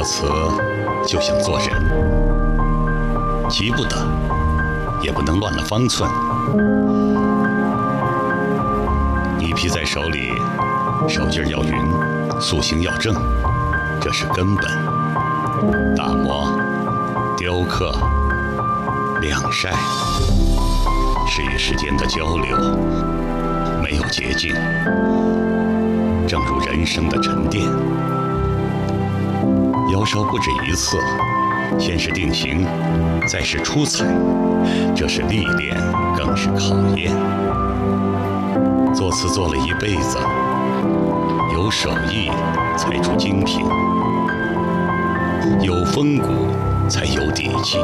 词就像做人，急不得，也不能乱了方寸。泥皮在手里，手劲儿要匀，塑形要正，这是根本。打磨、雕刻、晾晒，是与时间的交流，没有捷径。正如人生的沉淀，窑烧不止一次，先是定型，再是出彩，这是历练，更是考验。做瓷做了一辈子，有手艺才出精品，有风骨才有底气，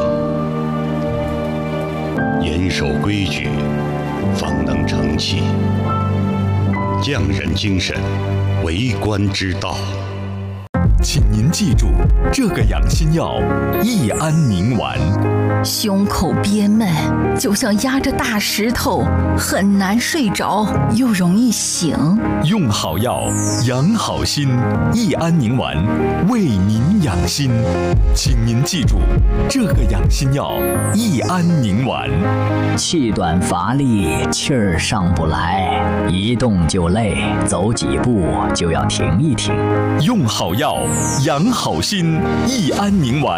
严守规矩，方能成器。匠人精神，为官之道。 请您记住，这个养心药益安宁丸。 胸口憋闷，就像压着大石头，很难睡着，又容易醒。 用好药，养好心。益安宁丸为您养心，请您记住，这个养心药益安宁丸。 气短乏力，气儿上不来，一动就累，走几步就要停一停。 用好药，养好心，益安宁丸。